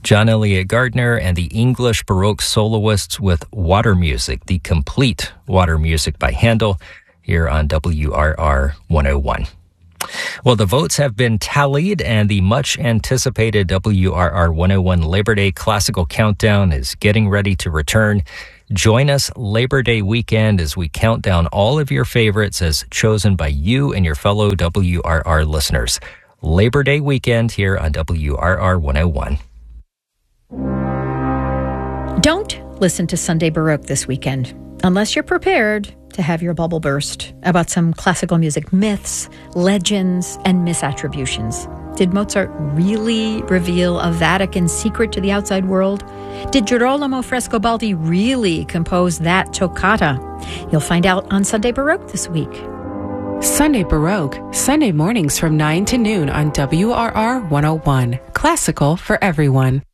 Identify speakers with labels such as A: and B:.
A: John Elliott Gardner and the English Baroque Soloists with Water Music, the complete Water Music by Handel, here on WRR 101. Well, the votes have been tallied, and the much-anticipated WRR 101 Labor Day Classical Countdown is getting ready to return. Join us Labor Day weekend as we count down all of your favorites as chosen by you and your fellow WRR listeners. Labor Day weekend here on WRR 101.
B: Don't listen to Sunday Baroque this weekend unless you're prepared to have your bubble burst about some classical music myths, legends, and misattributions. Did Mozart really reveal a Vatican secret to the outside world? Did Girolamo Frescobaldi really compose that toccata? You'll find out on Sunday Baroque this week.
C: Sunday Baroque, Sunday mornings from 9 to noon on WRR 101. Classical for everyone.